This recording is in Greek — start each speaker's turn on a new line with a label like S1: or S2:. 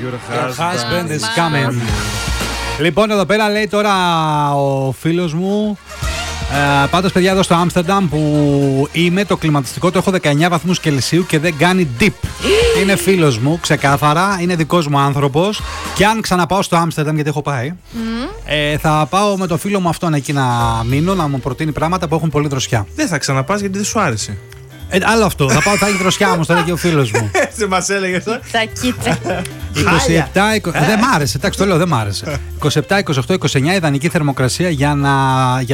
S1: Your husband is coming.
S2: Λοιπόν, εδώ πέρα λέει τώρα ο φίλος μου. Πάντως, παιδιά, εδώ στο Άμστερνταμ που είμαι, το κλιματιστικό το έχω 19 βαθμούς Κελσίου και δεν κάνει dip. Είναι φίλος μου, ξεκάθαρα, είναι δικός μου άνθρωπος. Και αν ξαναπάω στο Άμστερνταμ, γιατί έχω πάει, θα πάω με το φίλο μου αυτόν εκεί να μείνω, να μου προτείνει πράγματα που έχουν πολύ δροσιά.
S1: Δεν θα ξαναπάς γιατί δεν σου άρεσε.
S2: Άλλο αυτό, θα πάω, θα έχει δροσιά όμως, τώρα και ο φίλος μου.
S1: Έτσι μας έλεγες τώρα.
S3: Κοίτα.
S2: 27, δεν μ' άρεσε, εντάξει το λέω, δεν μ' άρεσε. 27, 28, 29 ιδανική θερμοκρασία για